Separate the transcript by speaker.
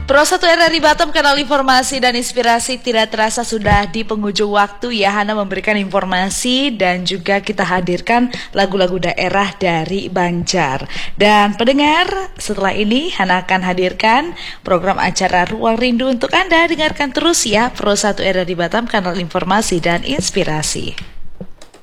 Speaker 1: Pro 1 RRI Batam, kanal informasi dan inspirasi, tidak terasa sudah di penghujung waktu ya. Hana memberikan informasi dan juga kita hadirkan lagu-lagu daerah dari Banjar. Dan pendengar, setelah ini Hana akan hadirkan program acara Ruang Rindu untuk Anda. Dengarkan terus ya, Pro 1 RRI Batam, kanal informasi dan inspirasi.